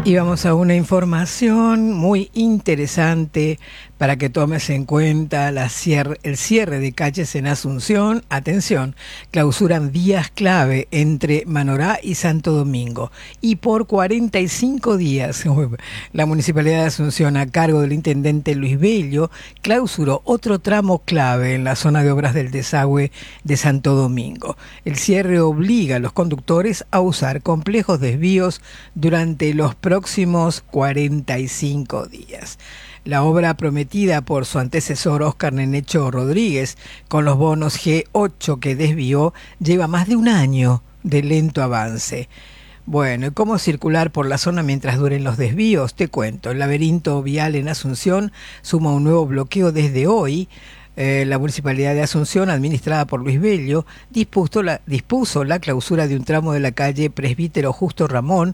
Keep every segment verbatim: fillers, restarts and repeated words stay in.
Y vamos a una información muy interesante para que tomes en cuenta la cierre, el cierre de calles en Asunción. Atención, clausuran vías clave entre Manorá y Santo Domingo. Y por cuarenta y cinco días, la Municipalidad de Asunción, a cargo del intendente Luis Bello, clausuró otro tramo clave en la zona de obras del desagüe de Santo Domingo. El cierre obliga a los conductores a usar complejos desvíos durante los próximos cuarenta y cinco días. La obra prometida por su antecesor Óscar Nenecho Rodríguez con los bonos G ocho que desvió lleva más de un año de lento avance. Bueno, ¿y cómo circular por la zona mientras duren los desvíos? Te cuento, el laberinto vial en Asunción suma un nuevo bloqueo desde hoy. Eh, la Municipalidad de Asunción, administrada por Luis Bello, dispuso la, dispuso la clausura de un tramo de la calle Presbítero Justo Ramón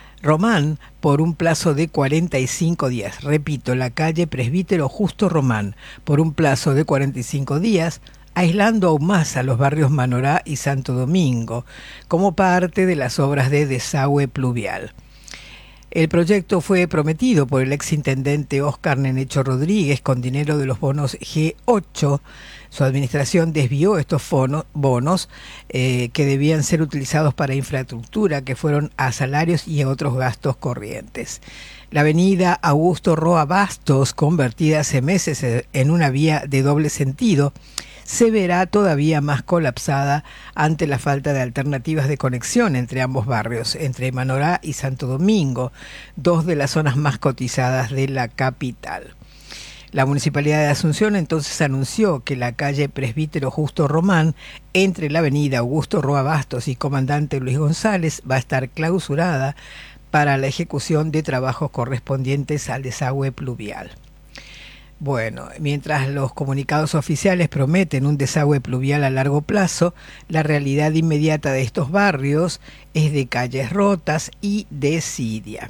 Román por un plazo de cuarenta y cinco días. Repito, la calle Presbítero Justo Román por un plazo de cuarenta y cinco días, aislando aún más a los barrios Manorá y Santo Domingo, como parte de las obras de desagüe pluvial. El proyecto fue prometido por el exintendente Óscar Nenecho Rodríguez con dinero de los bonos G ocho. Su administración desvió estos bonos, bonos eh, que debían ser utilizados para infraestructura, que fueron a salarios y a otros gastos corrientes. La avenida Augusto Roa Bastos, convertida hace meses en una vía de doble sentido, se verá todavía más colapsada ante la falta de alternativas de conexión entre ambos barrios, entre Manorá y Santo Domingo, dos de las zonas más cotizadas de la capital. La Municipalidad de Asunción entonces anunció que la calle Presbítero Justo Román, entre la avenida Augusto Roa Bastos y Comandante Luis González, va a estar clausurada para la ejecución de trabajos correspondientes al desagüe pluvial. Bueno, mientras los comunicados oficiales prometen un desagüe pluvial a largo plazo, la realidad inmediata de estos barrios es de calles rotas y desidia.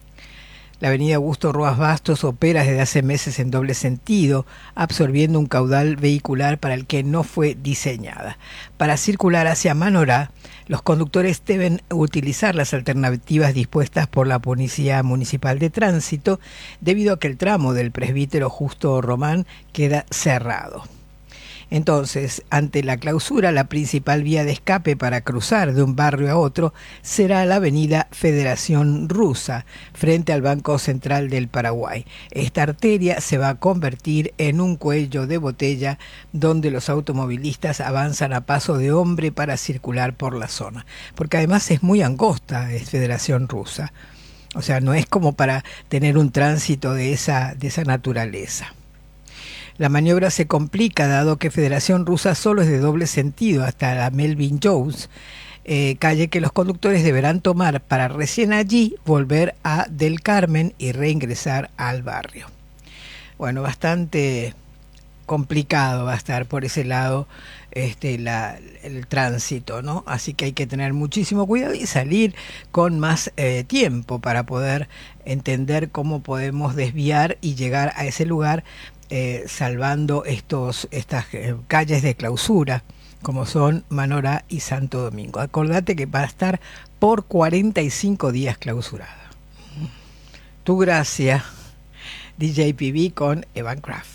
La avenida Augusto Roa Bastos opera desde hace meses en doble sentido, absorbiendo un caudal vehicular para el que no fue diseñada. Para circular hacia Manorá, los conductores deben utilizar las alternativas dispuestas por la Policía Municipal de Tránsito, debido a que el tramo del Presbítero Justo Román queda cerrado. Entonces, ante la clausura, la principal vía de escape para cruzar de un barrio a otro será la avenida Federación Rusa, frente al Banco Central del Paraguay. Esta arteria se va a convertir en un cuello de botella donde los automovilistas avanzan a paso de hombre para circular por la zona. Porque además es muy angosta, es Federación Rusa. O sea, no es como para tener un tránsito de esa, de esa naturaleza. La maniobra se complica dado que Federación Rusa solo es de doble sentido hasta la Melvin Jones, eh, calle que los conductores deberán tomar para recién allí volver a Del Carmen y reingresar al barrio. Bueno, bastante complicado va a estar por ese lado este, la, el tránsito, ¿no? Así que hay que tener muchísimo cuidado y salir con más eh, tiempo para poder entender cómo podemos desviar y llegar a ese lugar, Eh, salvando estos estas eh, calles de clausura como son Manorá y Santo Domingo. Acordate que va a estar por cuarenta y cinco días clausurada. Tu gracia, D J P B con Evan Craft.